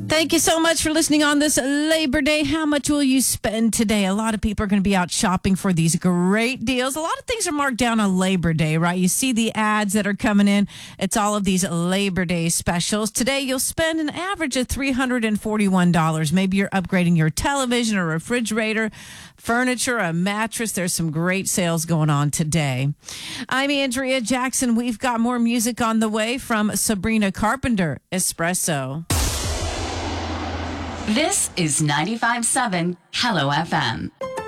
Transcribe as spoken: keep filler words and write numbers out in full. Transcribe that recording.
Thank you so much for listening on this Labor Day. How much will you spend today? A lot of people are going to be out shopping for these great deals. A lot of things are marked down on Labor Day, right? You see the ads that are coming in. It's all of these Labor Day specials. Today, you'll spend an average of three hundred forty-one dollars. Maybe you're upgrading your television or refrigerator, furniture, a mattress. There's some great sales going on today. I'm Andrea Jackson. We've got more music on the way from Sabrina Carpenter, Espresso. This is ninety-five point seven Hello F M.